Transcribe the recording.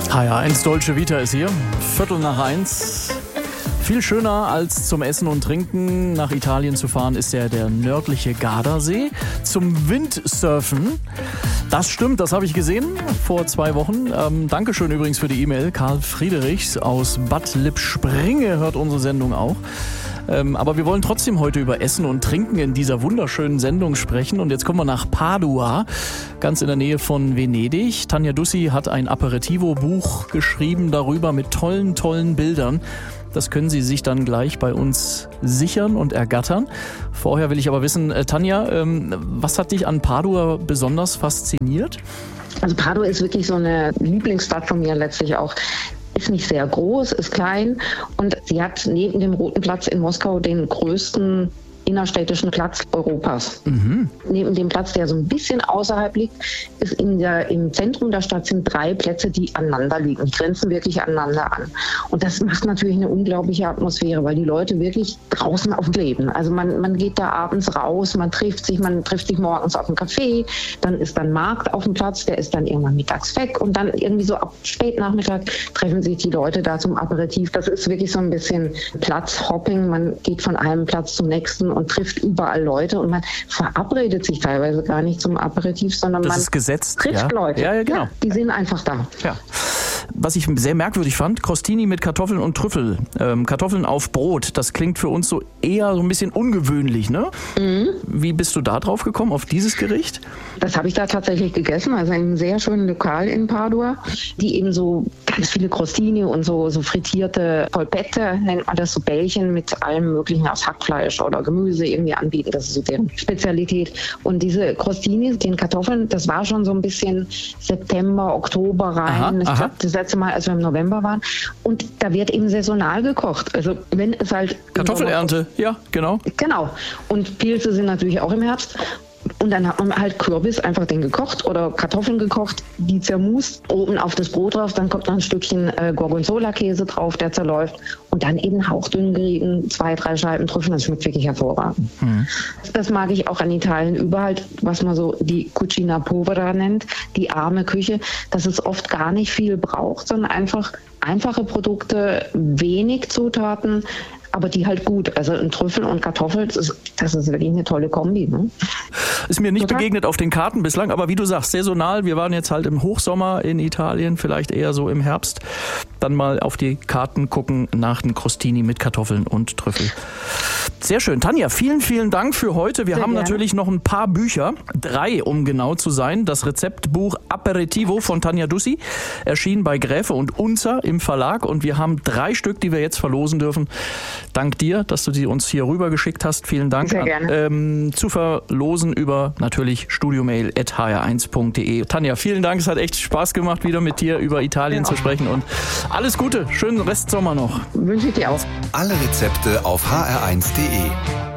HR1 Dolce Vita ist hier. 1:15. Viel schöner als zum Essen und Trinken nach Italien zu fahren ist ja der nördliche Gardasee. Zum Windsurfen. Das stimmt, das habe ich gesehen vor 2 Wochen. Dankeschön übrigens für die E-Mail. Karl Friedrichs aus Bad Lippspringe hört unsere Sendung auch. Aber wir wollen trotzdem heute über Essen und Trinken in dieser wunderschönen Sendung sprechen. Und jetzt kommen wir nach Padua, ganz in der Nähe von Venedig. Tanja Dussi hat ein Aperitivo-Buch geschrieben darüber mit tollen Bildern. Das können Sie sich dann gleich bei uns sichern und ergattern. Vorher will ich aber wissen, Tanja, was hat dich an Padua besonders fasziniert? Also Padua ist wirklich so eine Lieblingsstadt von mir letztlich auch. Ist nicht sehr groß, ist klein und sie hat neben dem Roten Platz in Moskau den größten innerstädtischen Platz Europas. Neben dem Platz, der so ein bisschen außerhalb liegt, ist im Zentrum der Stadt sind 3 Plätze, die aneinander liegen. Die grenzen wirklich aneinander an. Und das macht natürlich eine unglaubliche Atmosphäre, weil die Leute wirklich draußen auf dem Leben. Also man geht da abends raus, man trifft sich morgens auf dem Café, dann ist dann Markt auf dem Platz, der ist dann irgendwann mittags weg und dann irgendwie so ab Spätnachmittag treffen sich die Leute da zum Aperitif. Das ist wirklich so ein bisschen Platzhopping. Man geht von einem Platz zum nächsten und trifft überall Leute und man verabredet sich teilweise gar nicht zum Aperitif, sondern das man ist gesetzt, trifft Leute. Ja, genau. Ja, die sind einfach da. Ja. Was ich sehr merkwürdig fand, Crostini mit Kartoffeln und Trüffel. Kartoffeln auf Brot, das klingt für uns so eher so ein bisschen ungewöhnlich, ne? Wie bist du da drauf gekommen, auf dieses Gericht? Das habe ich da tatsächlich gegessen, also in einem sehr schönen Lokal in Padua, die eben so ganz viele Crostini und so frittierte Polpette, nennt man das, so Bällchen mit allem möglichen aus Hackfleisch oder Gemüse irgendwie anbieten. Das ist so deren Spezialität. Und diese Crostini, den Kartoffeln, das war schon so ein bisschen September, Oktober rein. Ich glaube, das letzte Mal, als wir im November waren. Und da wird eben saisonal gekocht. Also wenn es halt... Kartoffelernte, ja, genau. Genau. Und Pilze sind natürlich auch im Herbst. Und dann hat man halt Kürbis, einfach den gekocht oder Kartoffeln gekocht, die zermust, oben auf das Brot drauf, dann kommt noch ein Stückchen Gorgonzola-Käse drauf, der zerläuft und dann eben hauchdünn gerieben, 2, 3 Scheiben Trüffel, das schmeckt wirklich hervorragend. Das mag ich auch an Italien überall, was man so die Cucina Povera nennt, die arme Küche, dass es oft gar nicht viel braucht, sondern einfach einfache Produkte, wenig Zutaten, aber die halt gut. Also ein Trüffel und Kartoffel, das ist wirklich eine tolle Kombi. Ne? Ist mir nicht begegnet auf den Karten bislang, aber wie du sagst, saisonal. Wir waren jetzt halt im Hochsommer in Italien, vielleicht eher so im Herbst. Dann mal auf die Karten gucken nach den Crostini mit Kartoffeln und Trüffel. Sehr schön. Tanja, vielen Dank für heute. Wir haben natürlich noch ein paar Bücher, 3 um genau zu sein. Das Rezeptbuch Aperitivo von Tanja Dussi erschien bei Gräfe und Unzer im Verlag und wir haben 3 Stück, die wir jetzt verlosen dürfen. Dank dir, dass du sie uns hier rüber geschickt hast. Vielen Dank. Sehr gerne. Zu verlosen über natürlich studiomail@hr1.de. Tanja, vielen Dank. Es hat echt Spaß gemacht, wieder mit dir über Italien zu sprechen und alles Gute. Schönen Restsommer noch. Wünsche ich dir auch. Alle Rezepte auf hr1.de.